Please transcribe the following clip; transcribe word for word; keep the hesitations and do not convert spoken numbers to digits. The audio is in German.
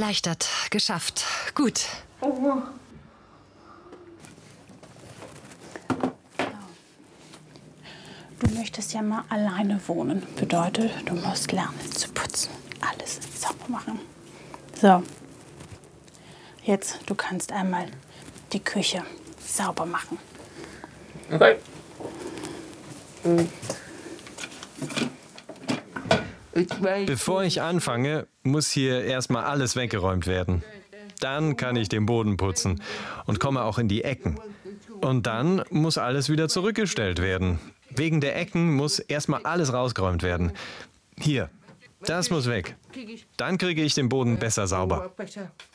Erleichtert. Geschafft. Gut. Du möchtest ja mal alleine wohnen. Bedeutet, du musst lernen zu putzen. Alles sauber machen. So. Jetzt, du kannst einmal die Küche sauber machen. Okay. Bevor ich anfange, muss hier erstmal alles weggeräumt werden. Dann kann ich den Boden putzen und komme auch in die Ecken. Und dann muss alles wieder zurückgestellt werden. Wegen der Ecken muss erstmal alles rausgeräumt werden. Hier, das muss weg. Dann kriege ich den Boden besser sauber.